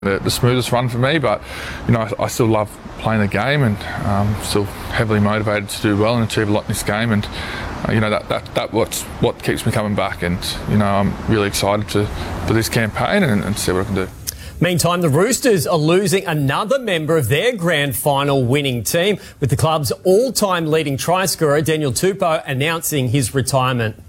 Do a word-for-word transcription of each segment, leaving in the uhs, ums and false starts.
The, the smoothest run for me, but you know I, I still love playing the game and um, still heavily motivated to do well and achieve a lot in this game, and uh, you know that that that what's what keeps me coming back, and you know I'm really excited to for this campaign and, and see what I can do. Meantime, the Roosters are losing another member of their grand final winning team, with the club's all-time leading try scorer Daniel Tupou announcing his retirement.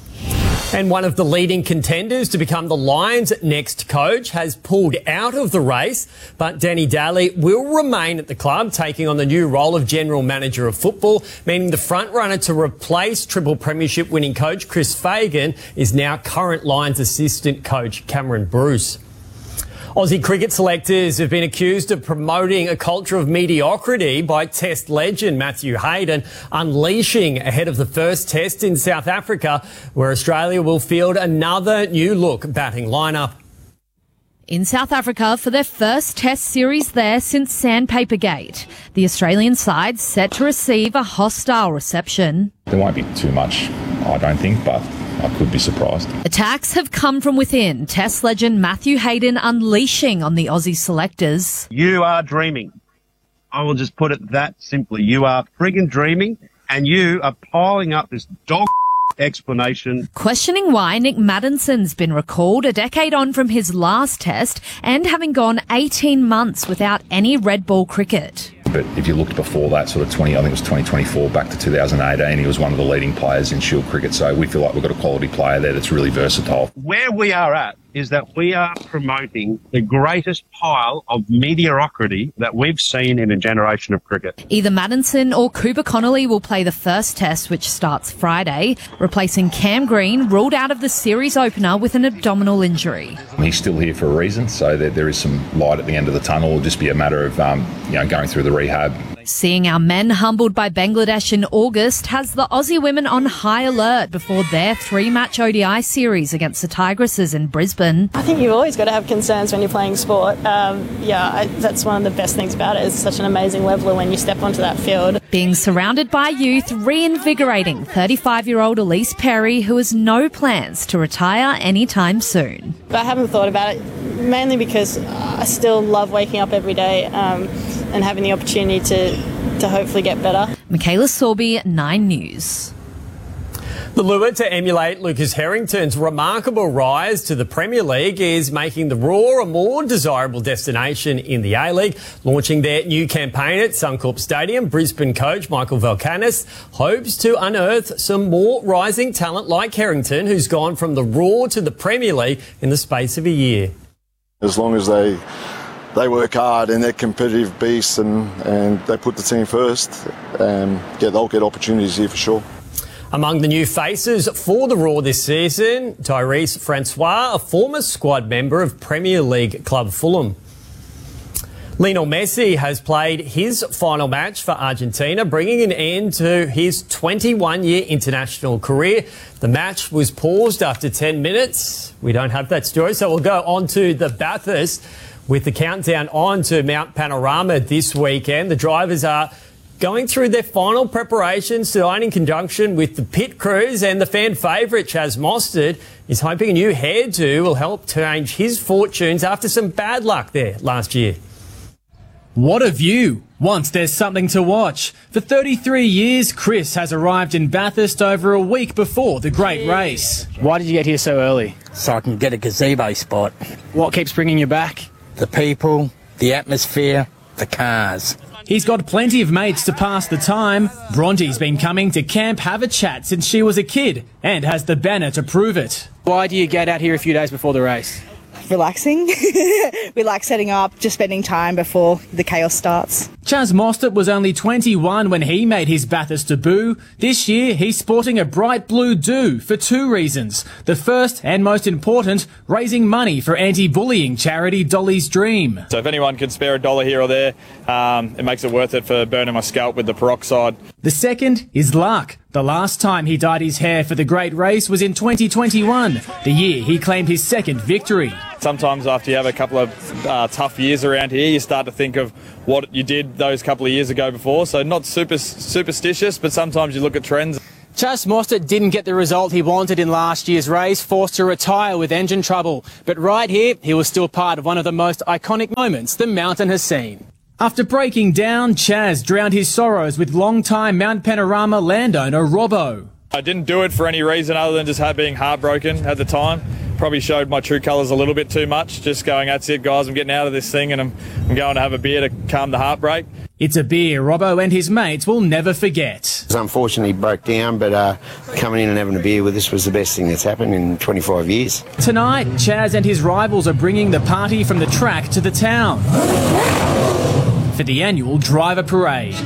And one of the leading contenders to become the Lions' next coach has pulled out of the race, but Danny Daly will remain at the club, taking on the new role of General Manager of Football, meaning the front-runner to replace Triple Premiership winning coach Chris Fagan is now current Lions assistant coach Cameron Bruce. Aussie cricket selectors have been accused of promoting a culture of mediocrity by Test legend Matthew Hayden, unleashing ahead of the first Test in South Africa, where Australia will field another new look batting lineup. In South Africa for their first Test series there since Sandpaper Gate, the Australian side set to receive a hostile reception. There won't be too much, I don't think, but I could be surprised. Attacks have come from within, Test legend Matthew Hayden unleashing on the Aussie selectors. You are dreaming. I will just put it that simply. You are friggin' dreaming, and you are piling up this dog explanation. Questioning why Nick Maddinson's been recalled a decade on from his last Test and having gone eighteen months without any red ball cricket. But if you looked before that, sort of twenty, I think it was twenty twenty-four, back to two thousand eighteen, he was one of the leading players in Shield cricket. So we feel like we've got a quality player there that's really versatile. Where we are at is that we are promoting the greatest pile of mediocrity that we've seen in a generation of cricket. Either Maddinson or Cooper Connolly will play the first Test, which starts Friday, replacing Cam Green, ruled out of the series opener with an abdominal injury. He's still here for a reason, so there, there is some light at the end of the tunnel. It'll just be a matter of um, you know, going through the rehab. Seeing our men humbled by Bangladesh in August has the Aussie women on high alert before their three-match O D I series against the Tigresses in Brisbane. I think you've always got to have concerns when you're playing sport. Um, yeah, I, that's one of the best things about it. It's such an amazing leveler when you step onto that field. Being surrounded by youth, reinvigorating thirty-five-year-old Elise Perry, who has no plans to retire anytime soon. But I haven't thought about it, mainly because I still love waking up every day um, and having the opportunity to, to hopefully get better. Michaela Sorby, Nine News. The lure to emulate Lucas Harrington's remarkable rise to the Premier League is making the Roar a more desirable destination in the A-League. Launching their new campaign at Suncorp Stadium, Brisbane coach Michael Valkanis hopes to unearth some more rising talent like Harrington, who's gone from the Roar to the Premier League in the space of a year. As long as they they work hard and they're competitive beasts and, and they put the team first, um, yeah, they'll get opportunities here for sure. Among the new faces for the Roar this season, Tyrese Francois, a former squad member of Premier League club Fulham. Lionel Messi has played his final match for Argentina, bringing an end to his twenty-one-year international career. The match was paused after ten minutes. We don't have that story, so we'll go on to the Bathurst with the countdown on to Mount Panorama this weekend. The drivers are going through their final preparations tonight in conjunction with the pit crews, and the fan favourite Chaz Mostert is hoping a new hairdo will help change his fortunes after some bad luck there last year. What a view! Once there's something to watch. For thirty-three years, Chris has arrived in Bathurst over a week before the great race. Why did you get here so early? So I can get a gazebo spot. What keeps bringing you back? The people, the atmosphere, the cars. He's got plenty of mates to pass the time. Bronte's been coming to Camp Have a Chat since she was a kid and has the banner to prove it. Why do you get out here a few days before the race? Relaxing. We like setting up, just spending time before the chaos starts. Chaz Mostert was only twenty-one when he made his Bathurst debut. This year, he's sporting a bright blue do for two reasons. The first, and most important, raising money for anti-bullying charity Dolly's Dream. So if anyone can spare a dollar here or there, um, it makes it worth it for burning my scalp with the peroxide. The second is luck. The last time he dyed his hair for the great race was in twenty twenty-one, the year he claimed his second victory. Sometimes after you have a couple of uh, tough years around here, you start to think of what you did those couple of years ago before. So not super superstitious, but sometimes you look at trends. Chas Mostert didn't get the result he wanted in last year's race, forced to retire with engine trouble. But right here, he was still part of one of the most iconic moments the mountain has seen. After breaking down, Chas drowned his sorrows with long-time Mount Panorama landowner Robbo. I didn't do it for any reason other than just being heartbroken at the time. Probably showed my true colours a little bit too much, just going, that's it guys, I'm getting out of this thing and I'm, I'm going to have a beer to calm the heartbreak. It's a beer Robbo and his mates will never forget. Unfortunately broke down, but uh, coming in and having a beer with us was the best thing that's happened in twenty-five years. Tonight, Chas and his rivals are bringing the party from the track to the town for the annual driver parade.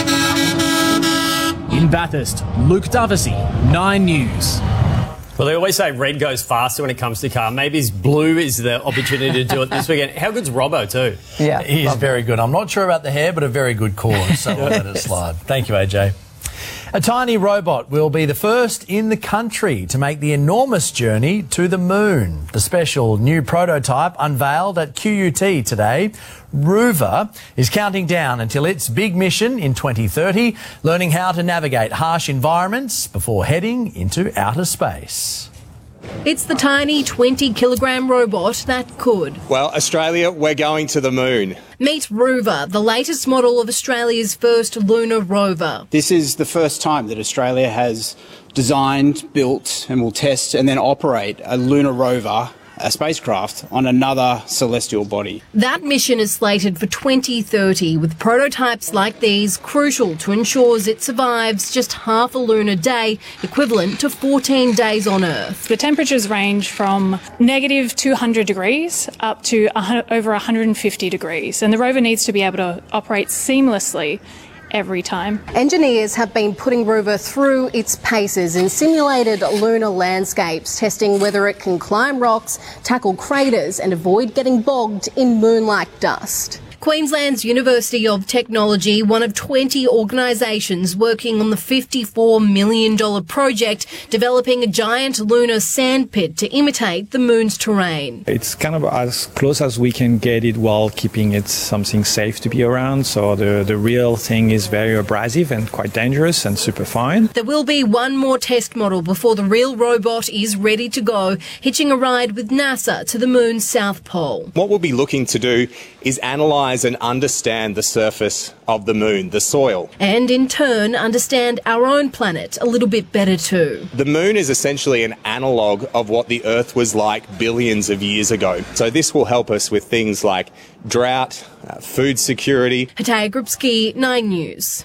In Bathurst, Luke Dovesey, Nine News. Well, they always say red goes faster when it comes to car. Maybe his blue is the opportunity to do it this weekend. How good's Robbo too? Yeah, he is very good. I'm not sure about the hair, but a very good core, so we'll let it slide. Thank you, A J. A tiny robot will be the first in the country to make the enormous journey to the moon. The special new prototype unveiled at Q U T today, Rover, is counting down until its big mission in twenty thirty, learning how to navigate harsh environments before heading into outer space. It's the tiny twenty kilogram robot that could. Well, Australia, we're going to the moon. Meet Rover, the latest model of Australia's first lunar rover. This is the first time that Australia has designed, built and will test and then operate a lunar rover, a spacecraft, on another celestial body. That mission is slated for twenty thirty, with prototypes like these crucial to ensure it survives just half a lunar day, equivalent to fourteen days on Earth. The temperatures range from negative two hundred degrees up to over one hundred fifty degrees, and the rover needs to be able to operate seamlessly every time. Engineers have been putting Rover through its paces in simulated lunar landscapes, testing whether it can climb rocks, tackle craters and avoid getting bogged in moon-like dust. Queensland's University of Technology, one of twenty organisations working on the fifty-four million dollars project developing a giant lunar sandpit to imitate the moon's terrain. It's kind of as close as we can get it while keeping it something safe to be around. So the, the real thing is very abrasive and quite dangerous and super fine. There will be one more test model before the real robot is ready to go, hitching a ride with NASA to the moon's south pole. What we'll be looking to do is analyse and understand the surface of the moon, the soil. And in turn, understand our own planet a little bit better too. The moon is essentially an analogue of what the Earth was like billions of years ago. So this will help us with things like drought, uh, food security. Hataya Grupski, Nine News.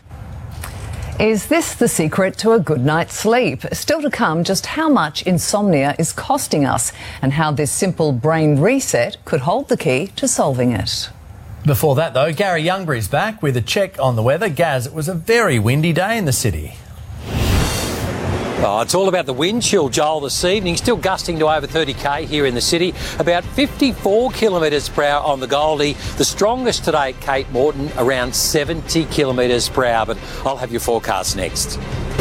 Is this the secret to a good night's sleep? Still to come, just how much insomnia is costing us and how this simple brain reset could hold the key to solving it. Before that, though, Gary Youngbury's back with a check on the weather. Gaz, it was a very windy day in the city. Oh, it's all about the wind chill, Joel, this evening. Still gusting to over thirty k here in the city. About fifty-four kilometres per hour on the Goldie. The strongest today at Cape Morton, around seventy kilometres per hour. But I'll have your forecast next.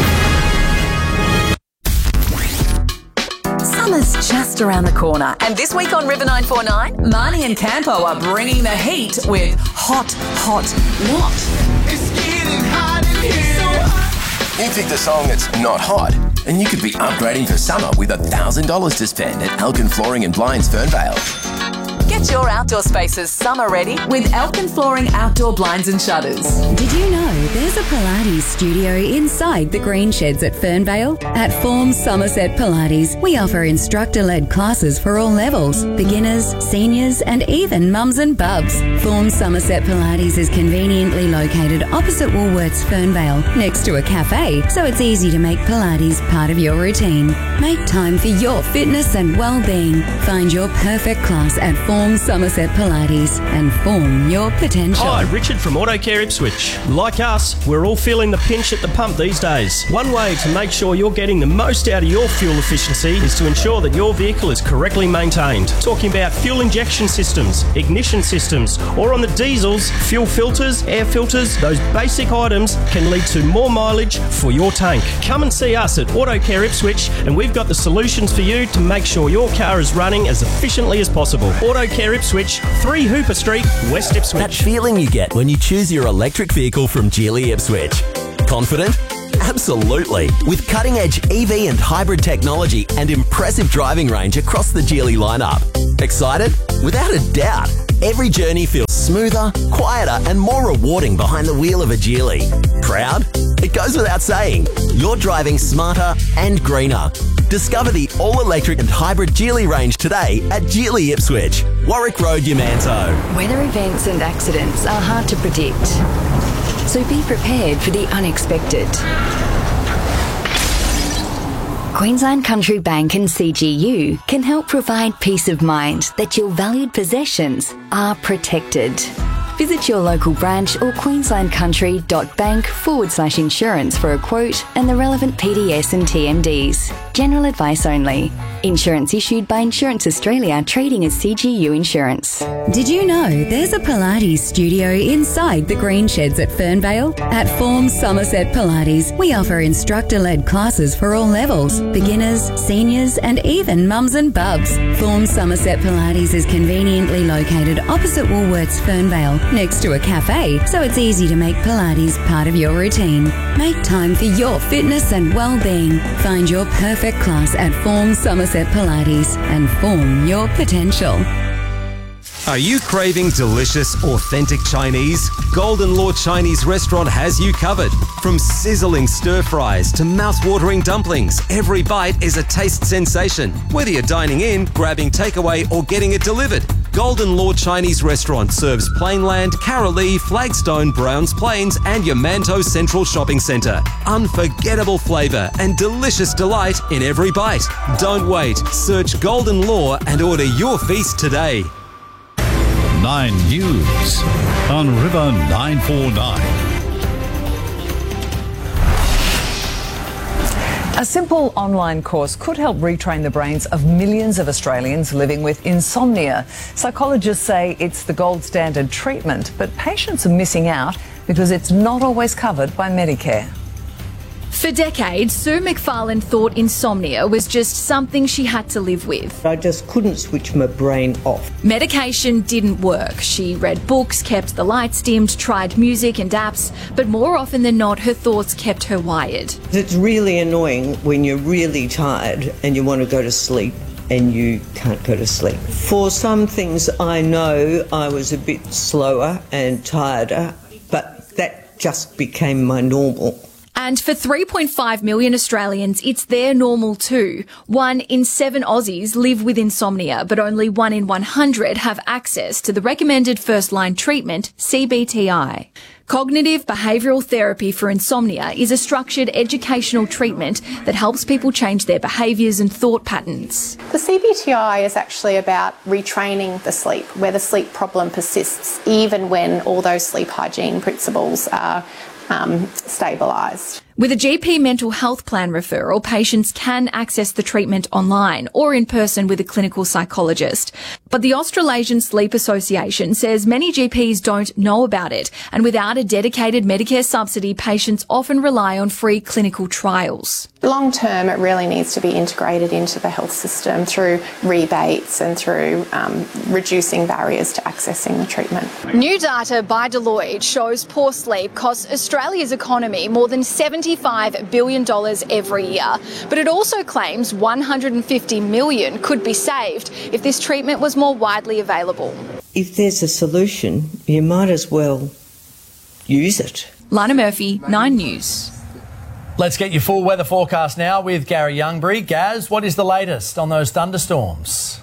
Summer's just around the corner. And this week on River nine four nine, Marnie and Campo are bringing the heat with Hot, Hot, What? It's getting hot in here. So hot. You picked a song that's not hot, and you could be upgrading for summer with one thousand dollars to spend at Elkin Flooring and Blinds Fernvale. Get your outdoor spaces summer ready with Elkin Flooring Outdoor Blinds and Shutters. Did you know there's a Pilates studio inside the green sheds at Fernvale? At Form Somerset Pilates, we offer instructor-led classes for all levels, beginners, seniors and even mums and bubs. Form Somerset Pilates is conveniently located opposite Woolworths Fernvale, next to a cafe, so it's easy to make Pilates part of your routine. Make time for your fitness and well-being. Find your perfect class at Form Somerset Pilates and form your potential. Hi, Richard from AutoCare Ipswich. Like us, we're all feeling the pinch at the pump these days. One way to make sure you're getting the most out of your fuel efficiency is to ensure that your vehicle is correctly maintained. Talking about fuel injection systems, ignition systems, or on the diesels, fuel filters, air filters, those basic items can lead to more mileage for your tank. Come and see us at AutoCare Ipswich and we've got the solutions for you to make sure your car is running as efficiently as possible. Auto Care Ipswich, three Hooper Street, West Ipswich. That feeling you get when you choose your electric vehicle from Geely Ipswich. Confident? Absolutely. With cutting-edge E V and hybrid technology and impressive driving range across the Geely lineup. Excited? Without a doubt. Every journey feels smoother, quieter and more rewarding behind the wheel of a Geely. Proud? It goes without saying. You're driving smarter and greener. Discover the all-electric and hybrid Geely range today at Geely Ipswich, Warwick Road, Yamanto. Weather events and accidents are hard to predict, so be prepared for the unexpected. Queensland Country Bank and C G U can help provide peace of mind that your valued possessions are protected. Visit your local branch or queenslandcountry.bank forward slash insurance for a quote and the relevant P D S and T M Ds. General advice only. Insurance issued by Insurance Australia, trading as C G U Insurance. Did you know there's a Pilates studio inside the Green Sheds at Fernvale? At Form Somerset Pilates, we offer instructor-led classes for all levels, beginners, seniors and even mums and bubs. Form Somerset Pilates is conveniently located opposite Woolworths Fernvale, next to a cafe, so it's easy to make Pilates part of your routine. Make time for your fitness and well-being. Find your perfect class at Form Somerset Pilates and form your potential. Are you craving delicious, authentic Chinese? Golden Law Chinese Restaurant has you covered. From sizzling stir-fries to mouth-watering dumplings, every bite is a taste sensation. Whether you're dining in, grabbing takeaway or getting it delivered, Golden Law Chinese Restaurant serves Plainland, Carolee, Flagstone, Browns Plains and Yamanto Central Shopping Centre. Unforgettable flavour and delicious delight in every bite. Don't wait. Search Golden Law and order your feast today. Nine News on River nine four nine. A simple online course could help retrain the brains of millions of Australians living with insomnia. Psychologists say it's the gold standard treatment, but patients are missing out because it's not always covered by Medicare. For decades, Sue McFarlane thought insomnia was just something she had to live with. I just couldn't switch my brain off. Medication didn't work. She read books, kept the lights dimmed, tried music and apps, but more often than not, her thoughts kept her wired. It's really annoying when you're really tired and you want to go to sleep and you can't go to sleep. For some things, I know I was a bit slower and tireder, but that just became my normal. And for three point five million Australians, it's their normal too. One in seven Aussies live with insomnia, but only one in one hundred have access to the recommended first-line treatment, C B T I. Cognitive behavioural therapy for insomnia is a structured educational treatment that helps people change their behaviours and thought patterns. The C B T I is actually about retraining the sleep, where the sleep problem persists even when all those sleep hygiene principles are um, stabilised. With a G P mental health plan referral, patients can access the treatment online or in person with a clinical psychologist. But the Australasian Sleep Association says many G Ps don't know about it, and without a dedicated Medicare subsidy, patients often rely on free clinical trials. Long term, it really needs to be integrated into the health system through rebates and through um, reducing barriers to accessing the treatment. New data by Deloitte shows poor sleep costs Australia's economy more than seventy-five billion dollars every year. But it also claims one hundred fifty million dollars could be saved if this treatment was more widely available. If there's a solution, you might as well use it. Lana Murphy, Nine News. Let's get your full weather forecast now with Gary Youngbury. Gaz, what is the latest on those thunderstorms?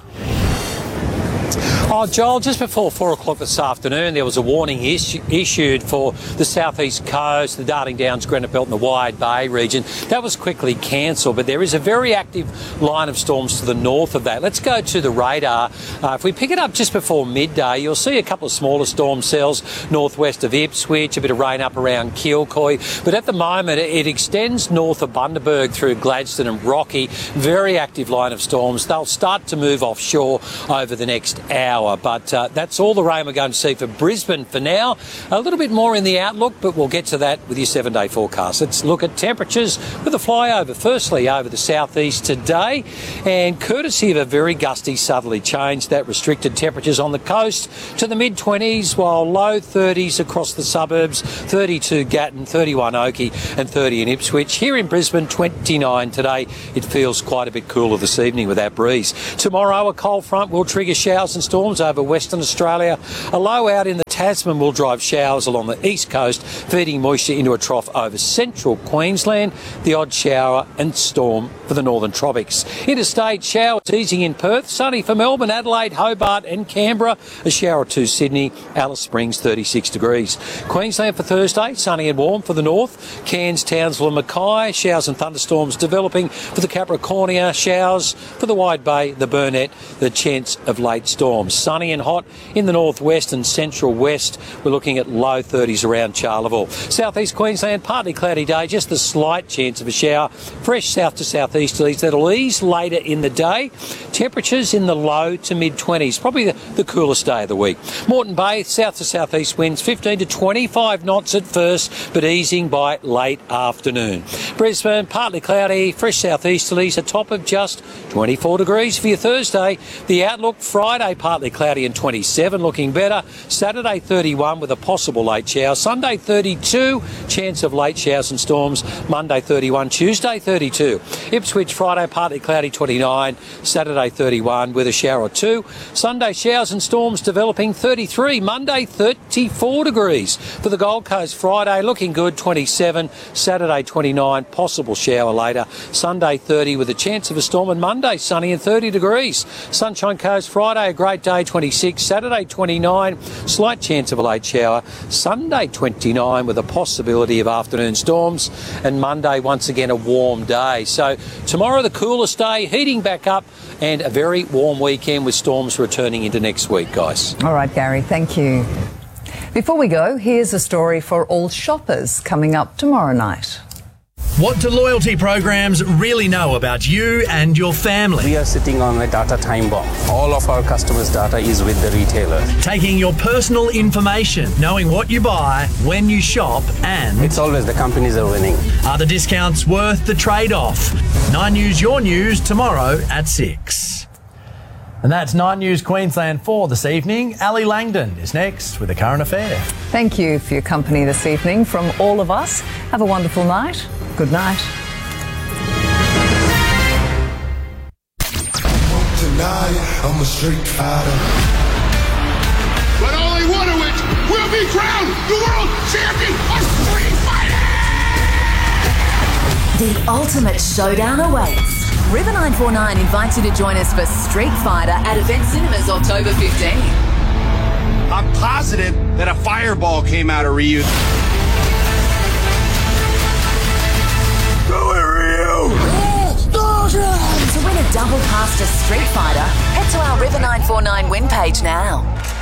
Oh, Joel, just before four o'clock this afternoon, there was a warning issu- issued for the southeast coast, the Darling Downs, Granite Belt and the Wide Bay region. That was quickly cancelled, but there is a very active line of storms to the north of that. Let's go to the radar. Uh, if we pick it up just before midday, you'll see a couple of smaller storm cells northwest of Ipswich, a bit of rain up around Kilcoy. But at the moment, it extends north of Bundaberg through Gladstone and Rocky. Very active line of storms. They'll start to move offshore over the next hour. hour. But uh, that's all the rain we're going to see for Brisbane for now. A little bit more in the outlook, but we'll get to that with your seven-day forecast. Let's look at temperatures with a flyover. Firstly, over the southeast today, and courtesy of a very gusty southerly change, that restricted temperatures on the coast to the mid-twenties, while low thirties across the suburbs, thirty-two Gatton, thirty-one Oakey and thirty in Ipswich. Here in Brisbane, twenty-nine today. It feels quite a bit cooler this evening with that breeze. Tomorrow, a cold front will trigger showers and storms over Western Australia. A low out in the Tasman will drive showers along the east coast, feeding moisture into a trough over central Queensland. The odd shower and storm for the northern tropics. Interstate showers easing in Perth, sunny for Melbourne, Adelaide, Hobart and Canberra. A shower or two Sydney, Alice Springs thirty-six degrees. Queensland for Thursday, sunny and warm for the north. Cairns, Townsville and Mackay, showers and thunderstorms developing for the Capricornia, showers for the Wide Bay, the Burnett, the chance of late storms. Sunny and hot in the northwest and central west. We're looking at low thirties around Charleville. Southeast Queensland, partly cloudy day, just a slight chance of a shower. Fresh south to southeasterlies that'll ease later in the day. Temperatures in the low to mid-twenties, probably the, the coolest day of the week. Moreton Bay, south to southeast winds fifteen to twenty-five knots at first, but easing by late afternoon. Brisbane, partly cloudy, fresh southeasterlies, a top of just twenty-four degrees for your Thursday. The outlook, Friday, partly cloudy and twenty-seven, looking better. Saturday, thirty-one with a possible late shower. Sunday, thirty-two, chance of late showers and storms. Monday, thirty-one. Tuesday, thirty-two. Ipswich, Friday, partly cloudy, twenty-nine. Saturday, thirty-one with a shower or two. Sunday, showers and storms developing, thirty-three. Monday, thirty-four degrees. For the Gold Coast, Friday, looking good, twenty-seven. Saturday, twenty-nine, possible shower later. Sunday, thirty with a chance of a storm. And Monday, sunny and thirty degrees. Sunshine Coast, Friday, a great day, twenty-six. Saturday, twenty-nine. Slight chance of a late shower. Sunday, twenty-nine with a possibility of afternoon storms. And Monday, once again, a warm day. So tomorrow, the coolest day, heating back up, and a very warm weekend with storms returning into next week, guys. All right, Gary, thank you. Before we go, here's a story for all shoppers coming up tomorrow night. What do loyalty programs really know about you and your family? We are sitting on a data time bomb. All of our customers' data is with the retailer. Taking your personal information, knowing what you buy, when you shop, and... It's always the companies are winning. Are the discounts worth the trade-off? Nine News Your News tomorrow at six. And that's Nine News Queensland for this evening. Ali Langdon is next with a current affair. Thank you for your company this evening from all of us. Have a wonderful night. Good night. I'm a street fighter. But only one of which will be crowned the world champion of street fighting! The ultimate showdown awaits. River nine four nine invites you to join us for Street Fighter at Event Cinemas October fifteenth. I'm positive that a fireball came out of Ryu. Go it, Ryu! To win a double pass to Street Fighter, head to our River nine four nine win page now.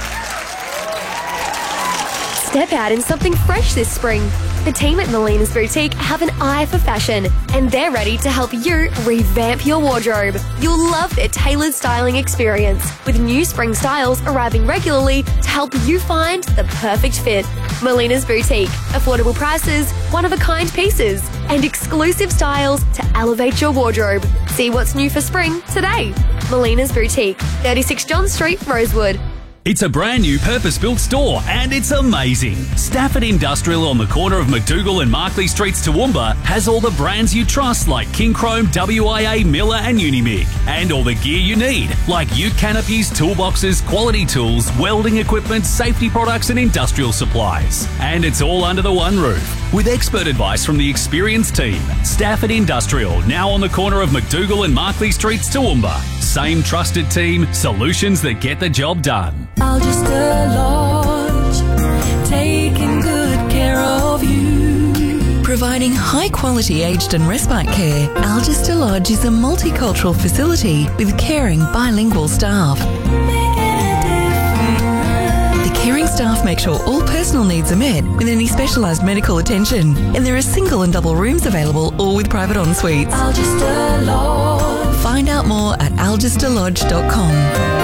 Step out in something fresh this spring. The team at Melina's Boutique have an eye for fashion, and they're ready to help you revamp your wardrobe. You'll love their tailored styling experience, with new spring styles arriving regularly to help you find the perfect fit. Melina's Boutique. Affordable prices, one-of-a-kind pieces, and exclusive styles to elevate your wardrobe. See what's new for spring today. Melina's Boutique, thirty-six John Street, Rosewood. It's a brand new purpose-built store and it's amazing. Stafford Industrial on the corner of McDougall and Markley Streets, Toowoomba has all the brands you trust like King Chrome, W I A, Miller and Unimig. And all the gear you need like ute canopies, toolboxes, quality tools, welding equipment, safety products and industrial supplies. And it's all under the one roof with expert advice from the experienced team. Stafford Industrial, now on the corner of McDougall and Markley Streets, Toowoomba. Same trusted team, solutions that get the job done. Algista Lodge, taking good care of you. Providing high-quality aged and respite care, Algista Lodge is a multicultural facility with caring bilingual staff. The caring staff make sure all personal needs are met with any specialised medical attention, and there are single and double rooms available, all with private en-suites. Algista Lodge. Find out more at algista lodge dot com.